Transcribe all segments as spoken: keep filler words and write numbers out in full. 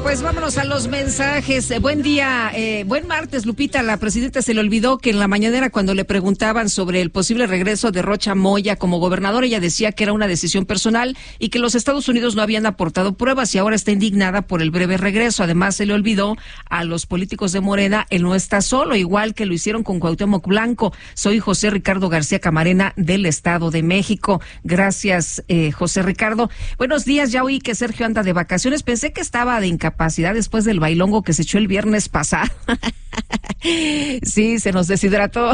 pues vámonos a los mensajes. Eh, buen día, eh, buen martes, Lupita. La presidenta se le olvidó que en la mañanera, cuando le preguntaban sobre el posible regreso de Rocha Moya como gobernador, ella decía que era una decisión personal y que los Estados Unidos no habían aportado pruebas y ahora está indignada por el breve regreso. Además, se le olvidó a los políticos de Morena, él no está solo, igual que lo hicieron con Cuauhtémoc Blanco. Soy José Ricardo García Camarena del Estado de México. Gracias, eh, José Ricardo. Buenos días, ya oí que Sergio anda de vacaciones. Pensé que estaba de incapacidad después del bailongo que se echó el viernes pasado. Sí, se nos deshidrató.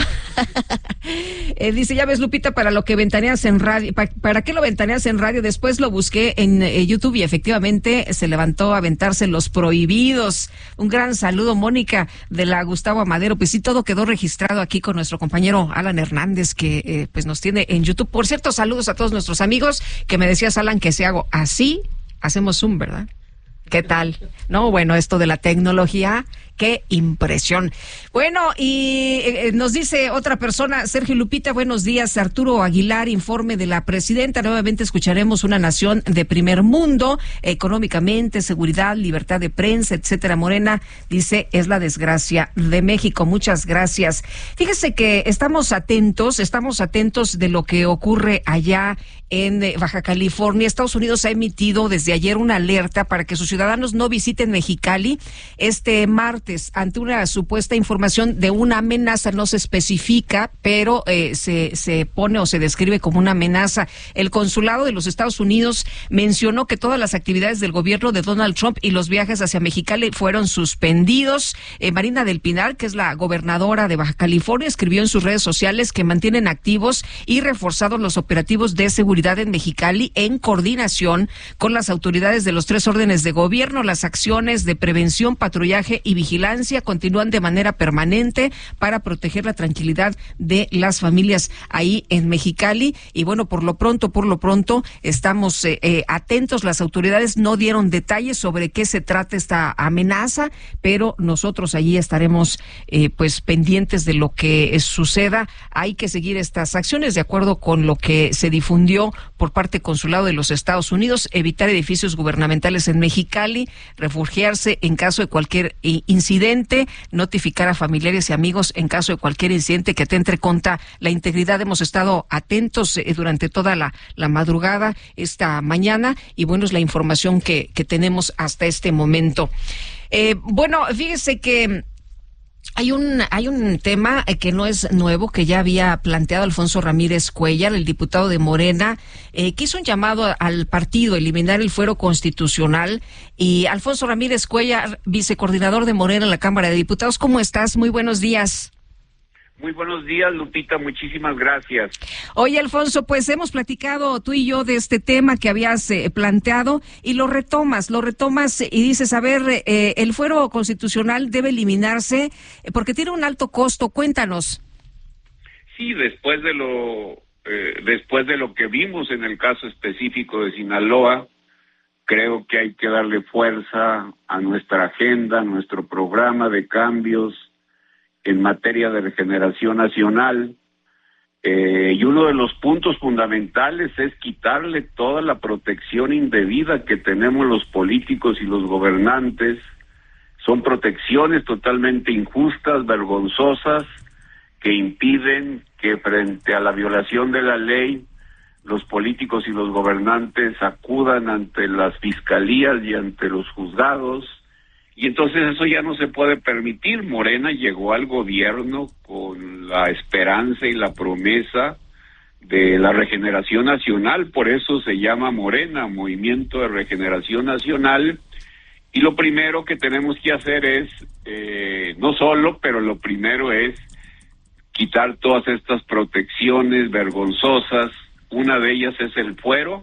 eh, dice, ya ves, Lupita, para lo que ventaneas en radio, pa, ¿para qué lo ventaneas en radio? Después lo busqué en eh, YouTube y efectivamente se levantó a aventarse Los Prohibidos. Un gran saludo, Mónica, de la Gustavo Amadero. Pues sí, todo quedó registrado aquí con nuestro compañero Alan Hernández, que eh, pues nos tiene en YouTube. Por cierto, saludos a todos nuestros amigos, que me decías, Alan, que si hago así, hacemos Zoom, ¿verdad? ¿Qué tal? No, bueno, esto de la tecnología, qué impresión. Bueno, y eh, nos dice otra persona, Sergio Lupita, buenos días, Arturo Aguilar, informe de la presidenta. Nuevamente escucharemos una nación de primer mundo, económicamente, seguridad, libertad de prensa, etcétera. Morena dice, es la desgracia de México. Muchas gracias. Fíjese que estamos atentos, estamos atentos de lo que ocurre allá en Baja California. Estados Unidos ha emitido desde ayer una alerta para que sus ciudadanos no visiten Mexicali este martes ante una supuesta información de una amenaza. No se especifica, pero eh, se, se pone o se describe como una amenaza. El consulado de los Estados Unidos mencionó que todas las actividades del gobierno de Donald Trump y los viajes hacia Mexicali fueron suspendidos. Eh, Marina del Pinar, que es la gobernadora de Baja California, escribió en sus redes sociales que mantienen activos y reforzados los operativos de seguridad en Mexicali en coordinación con las autoridades de los tres órdenes de gobierno. Las acciones de prevención, patrullaje y vigilancia continúan de manera permanente para proteger la tranquilidad de las familias ahí en Mexicali. Y bueno, por lo pronto, por lo pronto, estamos eh, eh, atentos. Las autoridades no dieron detalles sobre qué se trata esta amenaza, pero nosotros allí estaremos eh, pues pendientes de lo que eh, suceda. Hay que seguir estas acciones de acuerdo con lo que se difundió por parte del Consulado de los Estados Unidos, evitar edificios gubernamentales en Mexicali, refugiarse en caso de cualquier incidente, notificar a familiares y amigos en caso de cualquier incidente que atente contra la integridad. Hemos estado atentos eh, durante toda la, la madrugada esta mañana y bueno, es la información que, que tenemos hasta este momento. Eh, bueno, fíjese que Hay un hay un tema que no es nuevo, que ya había planteado Alfonso Ramírez Cuellar, el diputado de Morena, eh, que hizo un llamado al partido a eliminar el fuero constitucional. Y Alfonso Ramírez Cuellar, vicecoordinador de Morena en la Cámara de Diputados, ¿cómo estás? Muy buenos días. Muy buenos días, Lupita, muchísimas gracias. Oye, Alfonso, pues hemos platicado tú y yo de este tema que habías eh, planteado y lo retomas, lo retomas y dices, a ver, eh, el fuero constitucional debe eliminarse porque tiene un alto costo. Cuéntanos. Sí, después de lo eh, después de lo que vimos en el caso específico de Sinaloa, creo que hay que darle fuerza a nuestra agenda, a nuestro programa de cambios en materia de regeneración nacional, eh, y uno de los puntos fundamentales es quitarle toda la protección indebida que tenemos los políticos y los gobernantes. Son protecciones totalmente injustas, vergonzosas, que impiden que frente a la violación de la ley, los políticos y los gobernantes acudan ante las fiscalías y ante los juzgados. Y entonces eso ya no se puede permitir. Morena llegó al gobierno con la esperanza y la promesa de la regeneración nacional, por eso se llama Morena, Movimiento de Regeneración Nacional, y lo primero que tenemos que hacer es, eh, no solo, pero lo primero es quitar todas estas protecciones vergonzosas. Una de ellas es el fuero.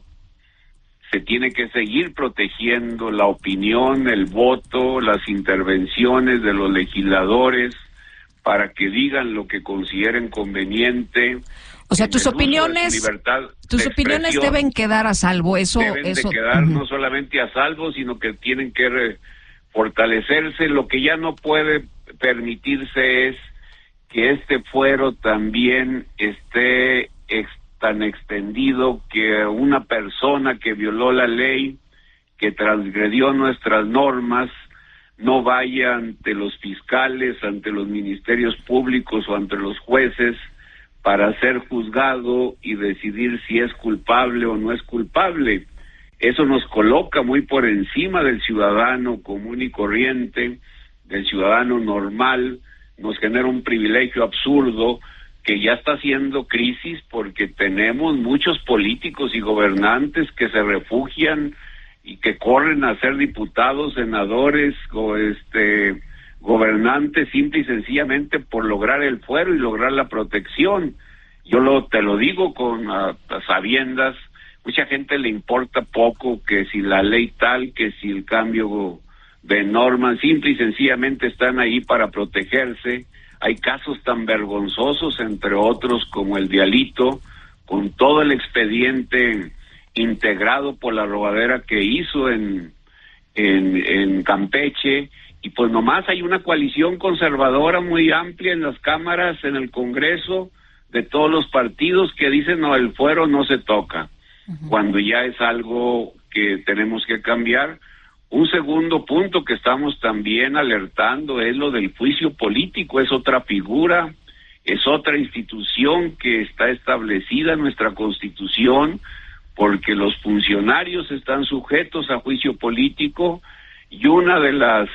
Se tiene que seguir protegiendo la opinión, el voto, las intervenciones de los legisladores para que digan lo que consideren conveniente. O sea, tus opiniones, tus opiniones deben quedar a salvo. Eso, deben eso. de quedar Uh-huh. no solamente a salvo, sino que tienen que re- fortalecerse. Lo que ya no puede permitirse es que este fuero también esté ex- tan extendido que una persona que violó la ley que transgredió nuestras normas no vaya ante los fiscales, ante los ministerios públicos o ante los jueces para ser juzgado y decidir si es culpable o no es culpable. Eso nos coloca muy por encima del ciudadano común y corriente, del ciudadano normal, nos genera un privilegio absurdo que ya está haciendo crisis porque tenemos muchos políticos y gobernantes que se refugian y que corren a ser diputados, senadores o este gobernantes simple y sencillamente por lograr el fuero y lograr la protección. Yo lo te lo digo con uh, sabiendas, mucha gente le importa poco que si la ley tal, que si el cambio de normas, simple y sencillamente están ahí para protegerse. Hay casos tan vergonzosos, entre otros como el de Alito, con todo el expediente integrado por la robadera que hizo en, en, en Campeche, y pues nomás hay una coalición conservadora muy amplia en las cámaras, en el Congreso, de todos los partidos que dicen no, el fuero no se toca, uh-huh. cuando ya es algo que tenemos que cambiar. Un segundo punto que estamos también alertando es lo del juicio político, es otra figura, es otra institución que está establecida en nuestra Constitución, porque los funcionarios están sujetos a juicio político, y una de las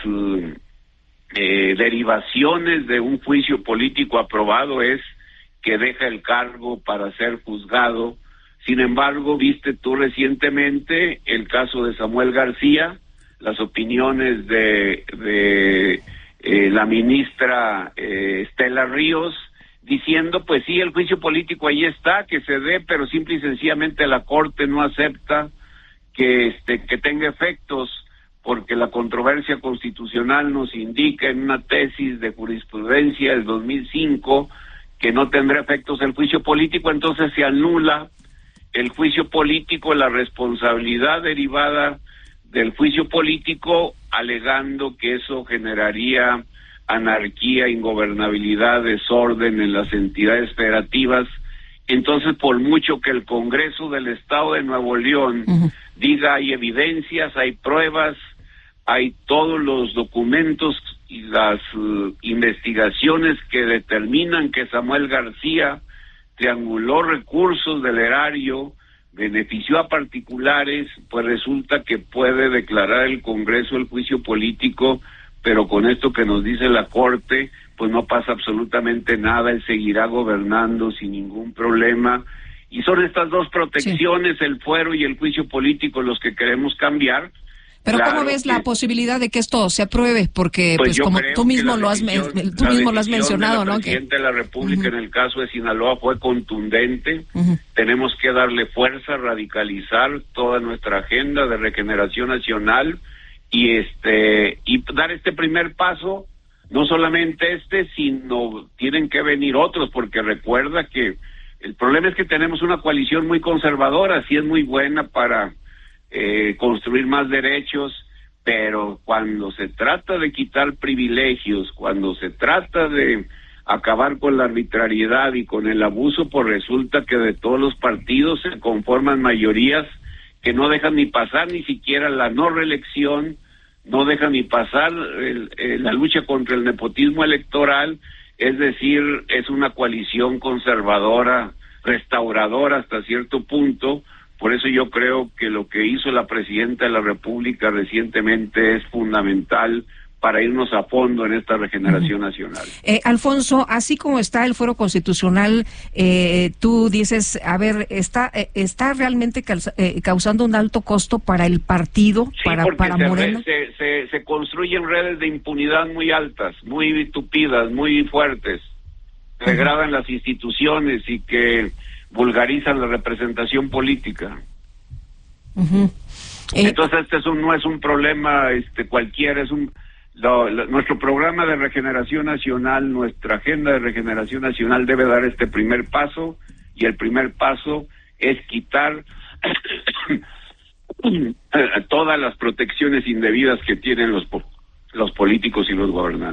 eh, derivaciones de un juicio político aprobado es que deja el cargo para ser juzgado. Sin embargo, viste tú recientemente el caso de Samuel García, las opiniones de, de eh, la ministra eh, Estela Ríos, diciendo, pues sí, el juicio político ahí está, que se dé, pero simple y sencillamente la Corte no acepta que este que tenga efectos, porque la controversia constitucional nos indica en una tesis de jurisprudencia del dos mil cinco que no tendrá efectos el juicio político. Entonces se anula el juicio político, la responsabilidad derivada del juicio político, alegando que eso generaría anarquía, ingobernabilidad, desorden en las entidades federativas. Entonces, por mucho que el Congreso del Estado de Nuevo León uh-huh. diga hay evidencias, hay pruebas, hay todos los documentos y las uh, investigaciones que determinan que Samuel García trianguló recursos del erario, benefició a particulares, pues resulta que puede declarar el Congreso el juicio político, pero con esto que nos dice la Corte, pues no pasa absolutamente nada, él seguirá gobernando sin ningún problema. Y son estas dos protecciones, sí. el fuero y el juicio político, los que queremos cambiar. Pero claro, ¿cómo ves que, la posibilidad de que esto se apruebe? Porque pues, pues como tú mismo lo has tú mismo lo has mencionado, ¿no? El presidente que... de la República uh-huh. en el caso de Sinaloa fue contundente. Uh-huh. Tenemos que darle fuerza, radicalizar toda nuestra agenda de regeneración nacional y este y dar este primer paso, no solamente este, sino tienen que venir otros, porque recuerda que el problema es que tenemos una coalición muy conservadora, sí es muy buena para Eh, construir más derechos, pero cuando se trata de quitar privilegios, cuando se trata de acabar con la arbitrariedad y con el abuso, pues resulta que de todos los partidos se conforman mayorías que no dejan ni pasar ni siquiera la no reelección, no dejan ni pasar el, el, la lucha contra el nepotismo electoral. Es decir, es una coalición conservadora, restauradora hasta cierto punto. Por eso yo creo que lo que hizo la presidenta de la República recientemente es fundamental para irnos a fondo en esta regeneración uh-huh. nacional. Eh, Alfonso, así como está el fuero constitucional, eh, tú dices, a ver, ¿está eh, está realmente calza, eh, causando un alto costo para el partido, sí, para, para se Moreno? Se, se, se construyen redes de impunidad muy altas, muy tupidas, muy fuertes, que degradan uh-huh. las instituciones y que vulgarizan la representación política. Uh-huh. eh, Entonces este es un, no es un problema este cualquiera, es un lo, lo, nuestro programa de regeneración nacional, nuestra agenda de regeneración nacional debe dar este primer paso, y el primer paso es quitar todas las protecciones indebidas que tienen los los políticos y los gobernantes.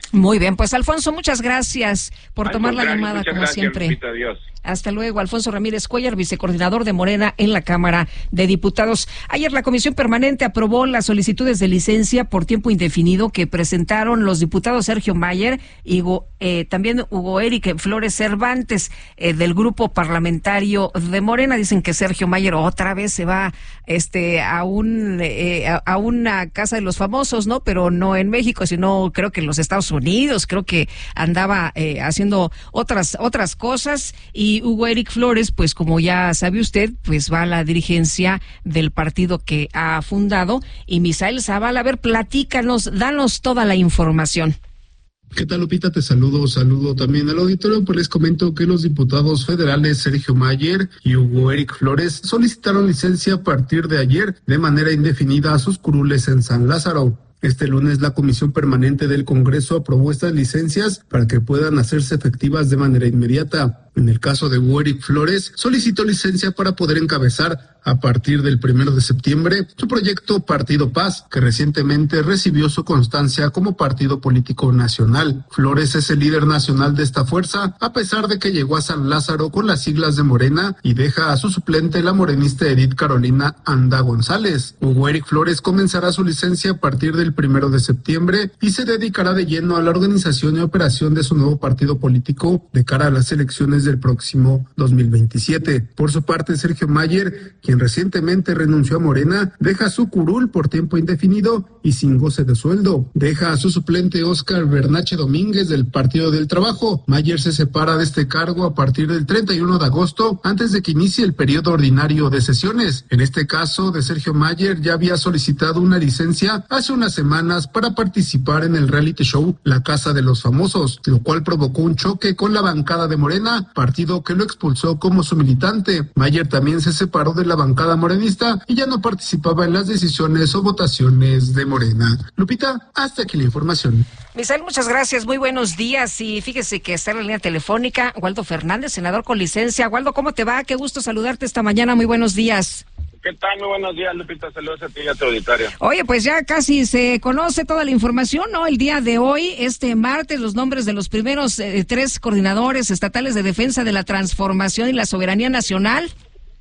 Muy bien, pues Alfonso, muchas gracias por Al tomar la contrario, llamada, muchas como gracias, siempre. Lupita, adiós. Hasta luego. Alfonso Ramírez Cuellar, vicecoordinador de Morena en la Cámara de Diputados. Ayer la Comisión Permanente aprobó las solicitudes de licencia por tiempo indefinido que presentaron los diputados Sergio Mayer y eh, también Hugo Eric Flores Cervantes eh, del grupo parlamentario de Morena. Dicen que Sergio Mayer otra vez se va este a un eh, a, a una casa de los famosos, ¿no? Pero no en México, sino creo que en los Estados Unidos. Creo que andaba eh, haciendo otras otras cosas. Y Y Hugo Eric Flores, pues como ya sabe usted, pues va a la dirigencia del partido que ha fundado. Y Misael Zavala, a ver, platícanos, danos toda la información. ¿Qué tal, Lupita? Te saludo, saludo también al auditorio, pues les comento que los diputados federales Sergio Mayer y Hugo Eric Flores solicitaron licencia a partir de ayer de manera indefinida a sus curules en San Lázaro. Este lunes la Comisión Permanente del Congreso aprobó estas licencias para que puedan hacerse efectivas de manera inmediata. En el caso de Hugo Eric Flores, solicitó licencia para poder encabezar a partir del primero de septiembre su proyecto Partido Paz, que recientemente recibió su constancia como partido político nacional. Flores es el líder nacional de esta fuerza, a pesar de que llegó a San Lázaro con las siglas de Morena y deja a su suplente, la morenista Edith Carolina Anda González. Hugo Eric Flores comenzará su licencia a partir del primero de septiembre y se dedicará de lleno a la organización y operación de su nuevo partido político de cara a las elecciones del próximo dos mil veintisiete. Por su parte, Sergio Mayer, quien recientemente renunció a Morena, deja su curul por tiempo indefinido y sin goce de sueldo. Deja a su suplente Óscar Bernache Domínguez del Partido del Trabajo. Mayer se separa de este cargo a partir del treinta y uno de agosto, antes de que inicie el periodo ordinario de sesiones. En este caso de Sergio Mayer, ya había solicitado una licencia hace unas semanas para participar en el reality show La Casa de los Famosos, lo cual provocó un choque con la bancada de Morena, partido que lo expulsó como su militante. Mayer también se separó de la bancada morenista y ya no participaba en las decisiones o votaciones de Morena. Lupita, hasta aquí la información. Misael, muchas gracias, muy buenos días. Y fíjese que está en la línea telefónica Waldo Fernández, senador con licencia. Waldo, ¿cómo te va? Qué gusto saludarte esta mañana, muy buenos días. ¿Qué tal? Muy buenos días, Lupita. Saludos a ti y a tu auditorio. Oye, pues ya casi se conoce toda la información, ¿no? El día de hoy, este martes, los nombres de los primeros eh, tres coordinadores estatales de defensa de la transformación y la soberanía nacional.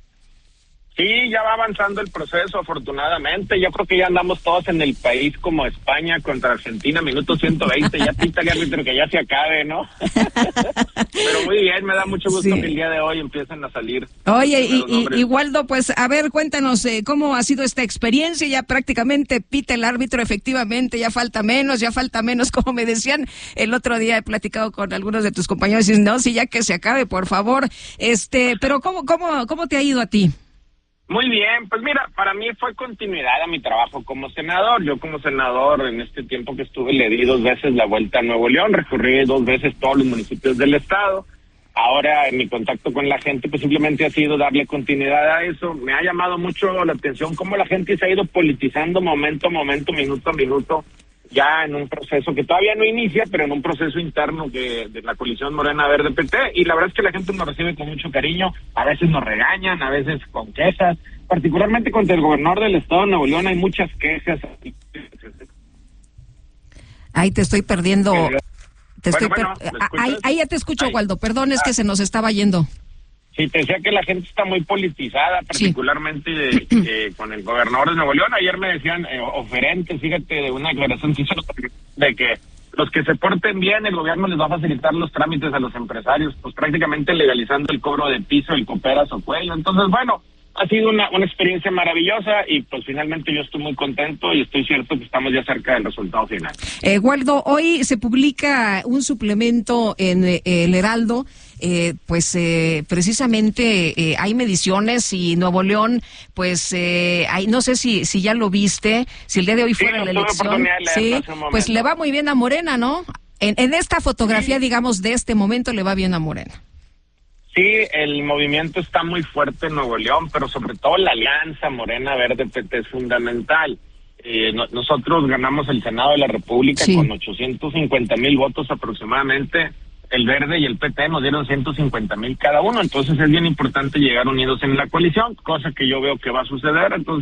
Sí, ya va avanzando el proceso, afortunadamente. Yo creo que ya andamos todos en el país como España contra Argentina, minuto ciento veinte. Ya pinta el árbitro que ya se acabe, ¿no? Pero muy bien, me da mucho gusto sí. que el día de hoy empiecen a salir. Oye, y, y, y Waldo, pues, a ver, cuéntanos eh, cómo ha sido esta experiencia. Ya prácticamente pita el árbitro, efectivamente, ya falta menos, ya falta menos, como me decían el otro día. He platicado con algunos de tus compañeros y dicen, no, sí, ya que se acabe, por favor. Este, pero ¿cómo, cómo, cómo te ha ido a ti? Muy bien, pues mira, para mí fue continuidad a mi trabajo como senador. Yo como senador, en este tiempo que estuve, le di dos veces la vuelta a Nuevo León, recorrí dos veces todos los municipios del estado. Ahora, en mi contacto con la gente, pues simplemente ha sido darle continuidad a eso. Me ha llamado mucho la atención cómo la gente se ha ido politizando momento a momento, minuto a minuto, ya en un proceso que todavía no inicia, pero en un proceso interno que de la coalición Morena Verde P T, y la verdad es que la gente nos recibe con mucho cariño. A veces nos regañan, a veces con quejas, particularmente contra el gobernador del estado de Nuevo León hay muchas quejas. Ahí te estoy perdiendo. Te bueno, estoy per... bueno, ahí, ahí ya te escucho, ahí. Waldo, perdón, es ah. que se nos estaba yendo. Sí, te decía que la gente está muy politizada, particularmente sí. de, eh, con el gobernador de Nuevo León. Ayer me decían eh, oferentes, fíjate, de una declaración que hizo de que los que se porten bien, el gobierno les va a facilitar los trámites a los empresarios, pues prácticamente legalizando el cobro de piso, el cooperas o cuello. Entonces, bueno, ha sido una, una experiencia maravillosa y pues finalmente yo estoy muy contento y estoy cierto que estamos ya cerca del resultado final. Eh, Waldo, hoy se publica un suplemento en eh, El Heraldo. Eh, pues eh, precisamente eh, hay mediciones y Nuevo León, pues eh, hay, no sé si si ya lo viste, si el día de hoy fuera sí, la elección, sí, pues le va muy bien a Morena, ¿no? En, en esta fotografía, sí. digamos, de este momento le va bien a Morena. Sí, el movimiento está muy fuerte en Nuevo León, pero sobre todo la alianza Morena Verde P T es fundamental. Eh, no, nosotros ganamos el Senado de la República sí. con ochocientos cincuenta mil votos aproximadamente. El Verde y el P T nos dieron ciento cincuenta mil cada uno, entonces es bien importante llegar unidos en la coalición, cosa que yo veo que va a suceder. Entonces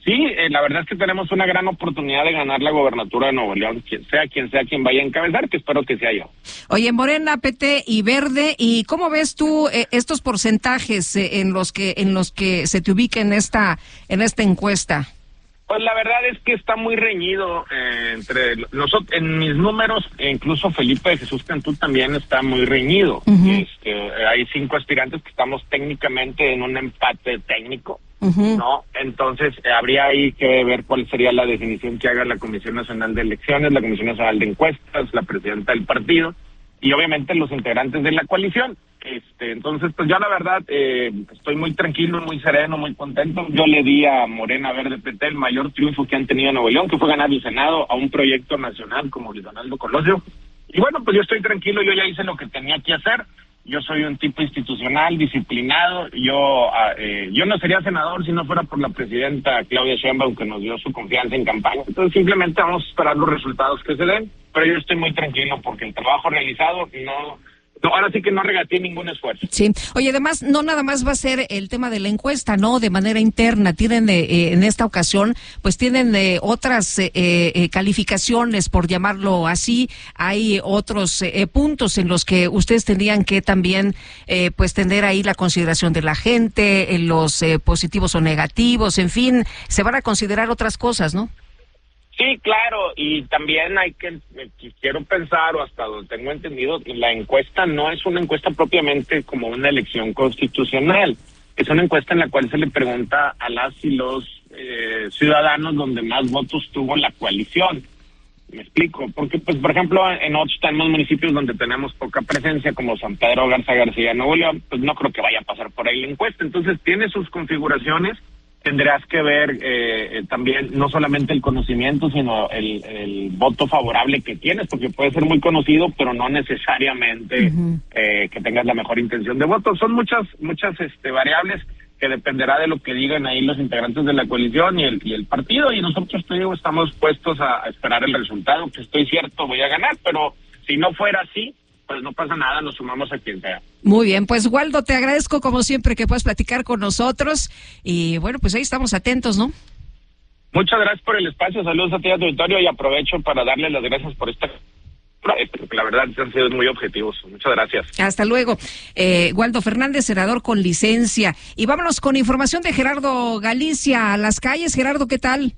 Sí, eh, la verdad es que tenemos una gran oportunidad de ganar la gobernatura de Nuevo León, quien sea quien sea quien vaya a encabezar, que espero que sea yo. Oye, Morena, P T y Verde, ¿y cómo ves tú eh, estos porcentajes eh, en los que en los que se te ubica en esta en esta encuesta? Pues la verdad es que está muy reñido eh, entre nosotros, en mis números, e incluso Felipe de Jesús Cantú también está muy reñido. Uh-huh. Este, hay cinco aspirantes que estamos técnicamente en un empate técnico, uh-huh. ¿no? Entonces eh, habría ahí que ver cuál sería la definición que haga la Comisión Nacional de Elecciones, la Comisión Nacional de Encuestas, la presidenta del partido y obviamente los integrantes de la coalición. Este, entonces, pues yo la verdad eh, estoy muy tranquilo, muy sereno, muy contento. Yo le di a Morena, Verde, P T el mayor triunfo que han tenido en Nuevo León, que fue ganar el Senado a un proyecto nacional como Luis Donaldo Colosio. Y bueno, pues yo estoy tranquilo, yo ya hice lo que tenía que hacer. Yo soy un tipo institucional, disciplinado. Yo eh, yo no sería senador si no fuera por la presidenta Claudia Sheinbaum, que nos dio su confianza en campaña. Entonces simplemente vamos a esperar los resultados que se den, pero yo estoy muy tranquilo porque el trabajo realizado no... No, ahora sí que no regateé ningún esfuerzo. Sí. Oye, además, no nada más va a ser el tema de la encuesta, ¿no? De manera interna. Tienen, eh, en esta ocasión, pues tienen eh, otras eh, eh, calificaciones, por llamarlo así. Hay otros eh, puntos en los que ustedes tendrían que también, eh, pues, tener ahí la consideración de la gente, eh, los eh, positivos o negativos, en fin, se van a considerar otras cosas, ¿no? Sí, claro, y también hay que, quiero pensar, o hasta donde tengo entendido, la encuesta no es una encuesta propiamente como una elección constitucional, es una encuesta en la cual se le pregunta a las y los eh, ciudadanos donde más votos tuvo la coalición. Me explico, porque pues por ejemplo en otros tenemos municipios donde tenemos poca presencia, como San Pedro Garza García, Nuevo León, pues no creo que vaya a pasar por ahí la encuesta, entonces tiene sus configuraciones. Tendrás que ver eh, también no solamente el conocimiento, sino el, el voto favorable que tienes, porque puede ser muy conocido, pero no necesariamente uh-huh. eh, que tengas la mejor intención de voto. Son muchas muchas este, variables que dependerá de lo que digan ahí los integrantes de la coalición y el, y el partido, y nosotros, te digo, estamos puestos a, a esperar el resultado, que estoy cierto voy a ganar, pero si no fuera así, pues no pasa nada, nos sumamos a quien sea. Muy bien, pues Waldo, te agradezco como siempre que puedas platicar con nosotros y bueno, pues ahí estamos atentos, ¿no? Muchas gracias por el espacio, saludos a ti a tu auditorio y aprovecho para darle las gracias por esta... porque la verdad han sido muy objetivos. Muchas gracias. Hasta luego. Eh, Waldo Fernández, senador con licencia. Y vámonos con información de Gerardo Galicia a las calles. Gerardo, ¿qué tal?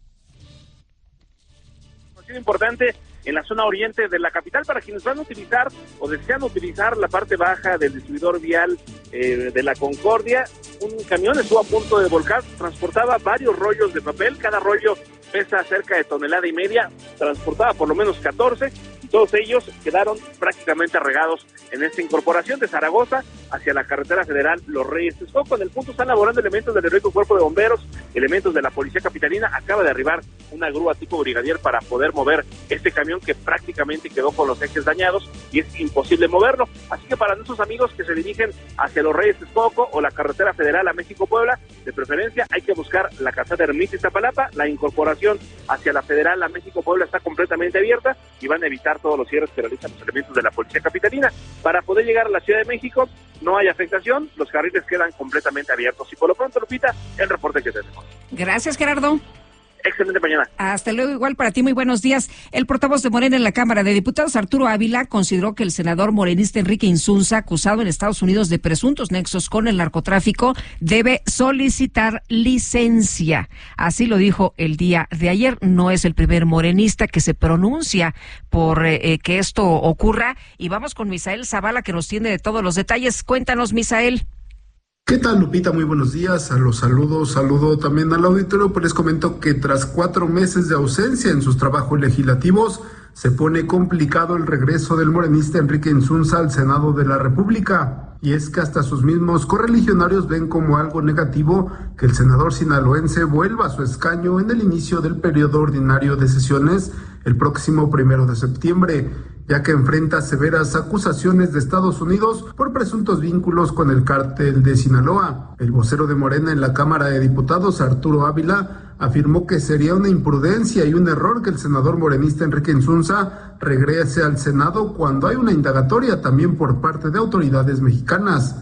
Importante en la zona oriente de la capital para quienes van a utilizar o desean utilizar la parte baja del distribuidor vial eh, de la Concordia. Un camión estuvo a punto de volcar, transportaba varios rollos de papel, cada rollo pesa cerca de tonelada y media, transportaba por lo menos catorce, y todos ellos quedaron prácticamente regados en esta incorporación de Zaragoza hacia la carretera federal Los Reyes Texcoco. En el punto están laborando elementos del heroico cuerpo de bomberos, elementos de la policía capitalina. Acaba de arribar una grúa tipo brigadier para poder mover este camión que prácticamente quedó con los ejes dañados y es imposible moverlo. Así que para nuestros amigos que se dirigen hacia Los Reyes Texcoco o la carretera federal a México-Puebla, de preferencia hay que buscar la calzada Ermita Iztapalapa. La incorporación hacia la federal a México-Puebla está completamente abierta y van a evitar todos los cierres que realizan los elementos de la policía capitalina. Para poder llegar a la Ciudad de México no hay afectación, los carriles quedan completamente abiertos. Y por lo pronto, Lupita, el reporte que tenemos. Gracias, Gerardo. Excelente mañana. Hasta luego, igual para ti, muy buenos días. El portavoz de Morena en la Cámara de Diputados, Arturo Ávila, consideró que el senador morenista Enrique Insunza, acusado en Estados Unidos de presuntos nexos con el narcotráfico, debe solicitar licencia. Así lo dijo el día de ayer. No es el primer morenista que se pronuncia por eh, que esto ocurra. Y vamos con Misael Zavala, que nos tiene de todos los detalles. Cuéntanos, Misael. ¿Qué tal, Lupita? Muy buenos días. A los saludos, saludo también al auditorio, pues les comento que tras cuatro meses de ausencia en sus trabajos legislativos, se pone complicado el regreso del morenista Enrique Insunza al Senado de la República. Y es que hasta sus mismos correligionarios ven como algo negativo que el senador sinaloense vuelva a su escaño en el inicio del periodo ordinario de sesiones el próximo primero de septiembre, ya que enfrenta severas acusaciones de Estados Unidos por presuntos vínculos con el cártel de Sinaloa. El vocero de Morena en la Cámara de Diputados, Arturo Ávila, afirmó que sería una imprudencia y un error que el senador morenista Enrique Insunza regrese al Senado cuando hay una indagatoria también por parte de autoridades mexicanas.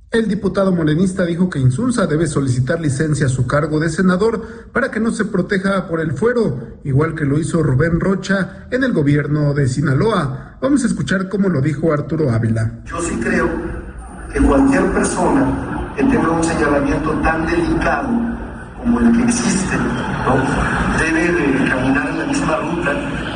El diputado morenista dijo que Insunza debe solicitar licencia a su cargo de senador para que no se proteja por el fuero, igual que lo hizo Rubén Rocha en el gobierno de Sinaloa. Vamos a escuchar cómo lo dijo Arturo Ávila. Yo sí creo que cualquier persona que tenga un señalamiento tan delicado como el que existe, ¿no?, debe de caminar en la misma ruta,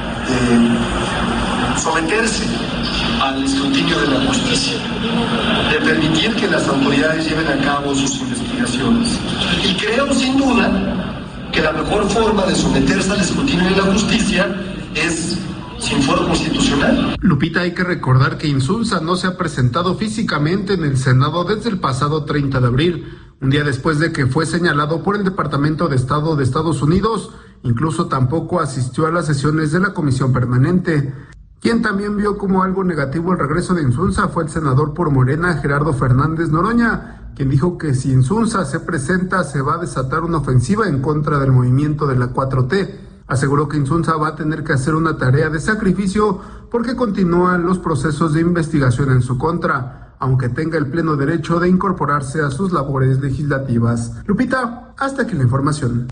de someterse al escrutinio de la justicia, de permitir que las autoridades lleven a cabo sus investigaciones. Y creo sin duda que la mejor forma de someterse al escrutinio de la justicia es sin foro constitucional. Lupita, hay que recordar que Insunza no se ha presentado físicamente en el Senado desde el pasado treinta de abril, un día después de que fue señalado por el Departamento de Estado de Estados Unidos. Incluso tampoco asistió a las sesiones de la Comisión Permanente. Quien también vio como algo negativo el regreso de Insunza fue el senador por Morena, Gerardo Fernández Noroña, quien dijo que si Insunza se presenta se va a desatar una ofensiva en contra del movimiento de la cuatro T. Aseguró que Insunza va a tener que hacer una tarea de sacrificio porque continúan los procesos de investigación en su contra, aunque tenga el pleno derecho de incorporarse a sus labores legislativas. Lupita, hasta aquí la información.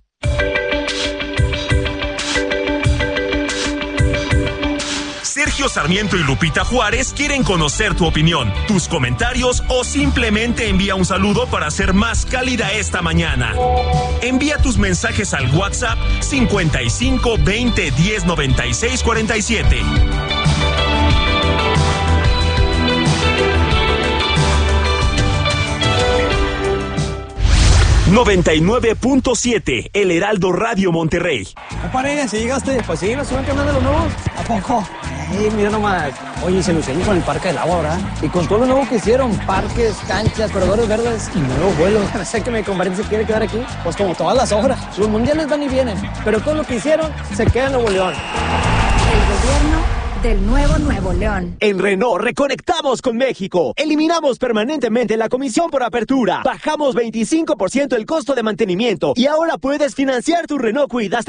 Sergio Sarmiento y Lupita Juárez quieren conocer tu opinión, tus comentarios o simplemente envía un saludo para hacer más cálida esta mañana. Envía tus mensajes al WhatsApp cincuenta y cinco veinte diez noventa y seis cuarenta y siete. noventa y nueve punto siete, El Heraldo Radio Monterrey. Compadre, si llegaste, pues sí, nos suben que andan de los nuevos. ¿A poco? Ay, mira nomás. Oye, se lucieron con el Parque del Agua, ¿verdad? Y con todo lo nuevo que hicieron, parques, canchas, corredores verdes y nuevos vuelos. Sé que mi compadre se quiere quedar aquí, pues como todas las obras. Los mundiales van y vienen, pero todo lo que hicieron se queda en Nuevo León. El gobierno del nuevo Nuevo León. En Renault reconectamos con México. Eliminamos permanentemente la comisión por apertura. Bajamos veinticinco por ciento el costo de mantenimiento y ahora puedes financiar tu Renault Kwid hasta